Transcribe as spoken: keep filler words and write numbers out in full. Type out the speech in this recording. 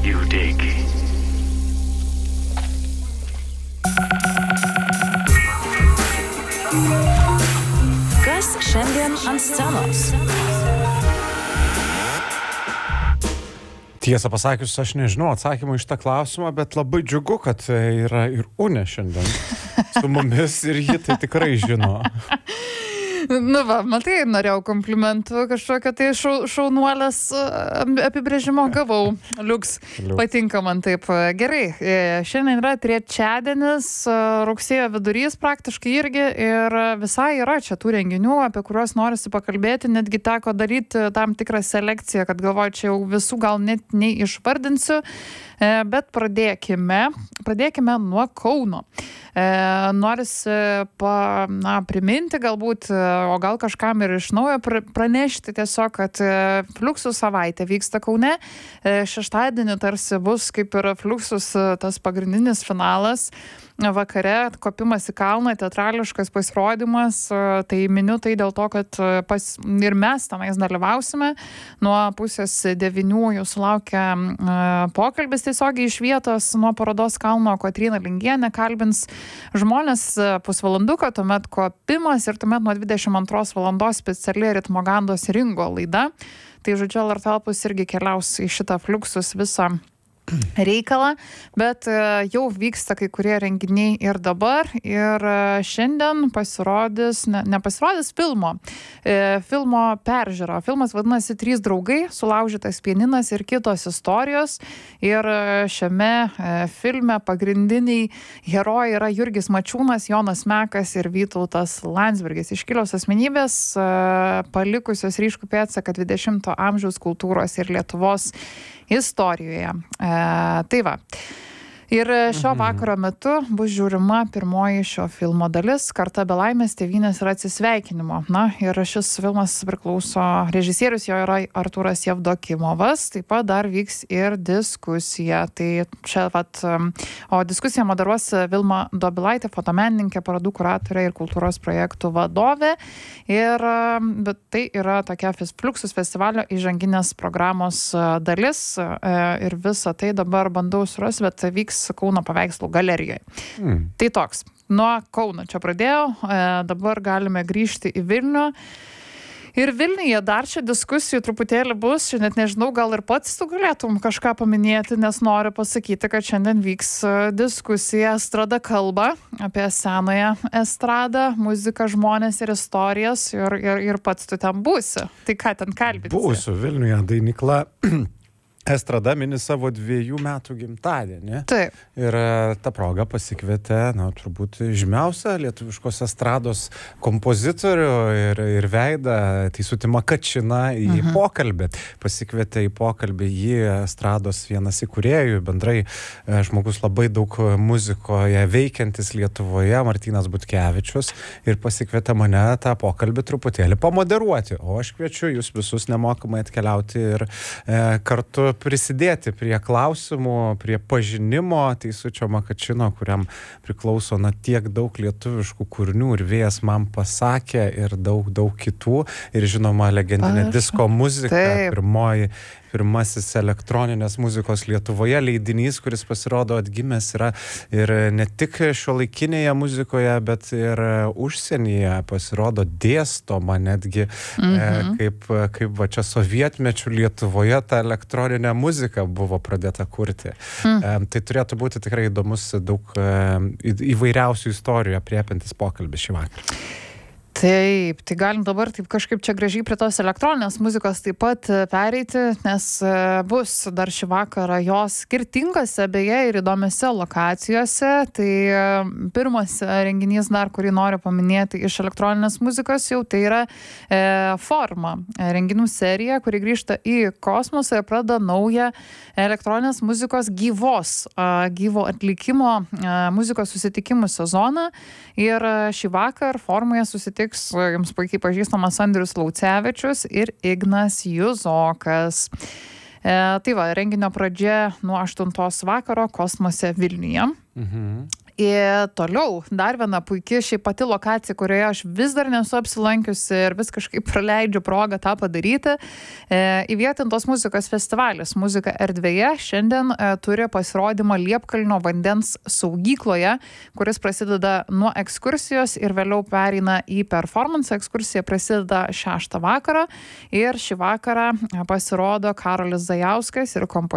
you dig. Kas šiandien ant scenos? Tiesą pasakius, aš nežinau atsakymą iš tą klausimą, bet labai džiugu, kad yra ir Unė šiandien su mumis ir ji tai tikrai žino. Nu va, matai, norėjau komplimentų, kažkokio tai šau, šaunuolės apibrėžimo gavau. Liuks, patinka man taip. Gerai, šiandien yra trečiadienis, rugsėjo vidurys praktiškai irgi ir visai yra čia tų renginių, apie kuriuos norisi pakalbėti, netgi teko daryti tam tikrą selekciją, kad galvoju, čia jau visų gal net neišvardinsiu, bet pradėkime, pradėkime nuo Kauno. Norisi pa, na, priminti galbūt, o gal kažkam ir iš naujo pranešti tiesiog, kad Fluxus savaitė vyksta Kaune. Šeštadienį tarsi bus kaip ir Fluxus tas pagrindinis finalas. Vakare kopimas į kalną, teatrališkas pasirodymas, tai miniu tai dėl to, kad pas, ir mes tenais dalyvausime. Nuo pusės devynių jūsų laukia pokalbis tiesiogiai iš vietos nuo parodos kalno. Kotryna Lingienė kalbins žmonės pusvalanduką, tuomet kopimas ir tuomet nuo dvidešimt antros valandos speciali Ritmogandos Ringo laida. Tai žodžiu, L R T Plus irgi keliaus į šitą Fluxus visą reikalą, bet jau vyksta kai kurie renginiai ir dabar ir šiandien pasirodys, ne, nepasirodys filmo, e, filmo peržiūra. Filmas vadinasi Trys draugai, sulaužytas pianinas ir kitos istorijos ir šiame e, filme pagrindiniai herojai yra Jurgis Mačiūnas, Jonas Mekas ir Vytautas Landsbergis, iškilios asmenybės, e, palikusios ryškų pėdsaką dvidešimto amžiaus kultūros ir Lietuvos istorijoje. E, tai va. Ir šio vakaro metu bus žiūrima pirmoji šio filmo dalis, Karta be laimės, tėvynės ir atsisveikinimo. Na, ir šis filmas priklauso, režisierius jo yra Artūras Jevdokimovas, taip pat dar vyks ir diskusija. Tai čia, vat, o diskusiją moderuos Vilma Dobilaitė, fotomenininkė, parodų kuratorė ir kultūros projektų vadovė. Ir bet tai yra tokia Fluxus festivalio įžanginės programos dalis ir visą tai dabar bandau surasti, bet vyks Kauno paveikslų galerijoje. Mm. Tai toks. Nuo Kauno čia pradėjau, e, dabar galime grįžti į Vilnių. Ir Vilniuje dar čia diskusijų truputėlį bus, čia net nežinau, gal ir pats tu galėtum kažką paminėti, nes noriu pasakyti, kad šiandien vyks diskusija Estrada kalba apie senąją estradą, muziką, žmonės ir istorijas ir, ir, ir pats tu ten būsi. Tai ką ten kalbėsi? Būsiu Vilniuje, Dainykla Estrada mini savo dviejų metų gimtadienį. Taip. Ir tą progą pasikvietė, na, turbūt žymiausią lietuviškos estrados kompozitorių ir, ir veidą, Teisutį Makačiną į mhm. pokalbį. Pasikvietė į pokalbį jį estrados vienas įkūrėjų, bendrai žmogus labai daug muzikoje veikiantis Lietuvoje, Martynas Butkevičius, ir pasikvietė mane tą pokalbį truputėlį pamoderuoti. O aš kviečiu jūs visus nemokamai atkeliauti ir e, kartu prisidėti prie klausimų, prie pažinimo Teisučio Makačino, kuriam priklauso na tiek daug lietuviškų kūrinių ir Vėjas man pasakė ir daug, daug kitų. Ir žinoma, legendinė disko muzika, Taip. pirmoji pirmasis elektroninės muzikos Lietuvoje leidinys, kuris pasirodo atgimęs yra ir ne tik šiuolaikinėje muzikoje, bet ir užsienyje pasirodo dėstoma netgi, mhm. e, kaip, kaip va čia sovietmečių Lietuvoje ta elektroninė muzika buvo pradėta kurti. Mhm. E, tai turėtų būti tikrai įdomus daug e, įvairiausių istorijų apriepiantis pokalbis šį vakarą. Taip, tai galim dabar taip kažkaip čia gražiai prie tos elektroninės muzikos taip pat pereiti, nes bus dar šį vakarą jos skirtingose, beje, ir įdomiose lokacijose. Tai pirmas renginys dar, kurį noriu paminėti iš elektroninės muzikos jau, tai yra e, Forma, renginių serija, kuri grįžta į kosmosą ir pradeda naują elektroninės muzikos gyvos, a, gyvo atlikimo a, muzikos susitikimų sezoną. Ir šį vakar Formoje susitiks jums puikiai pažįstamas Andrius Laucevičius ir Ignas Juzokas. E, tai va, renginio pradžia nuo aštuntos vakaro kosmose Vilniuje. Mhm. Ir toliau, dar viena puikia šiaip pati lokacija, kurioje aš vis dar nesu apsilankiusi ir vis kažkaip praleidžiu progą tą padaryti. E, įvietintos muzikos festivalis Muzika erdvėje šiandien e, turi pasirodymą Liepkalnio vandens saugykloje, kuris prasideda nuo ekskursijos ir vėliau pereina į performance. Ekskursija prasideda šeštą vakarą ir šį vakarą pasirodo Karolis Zajauskas ir kompozitorius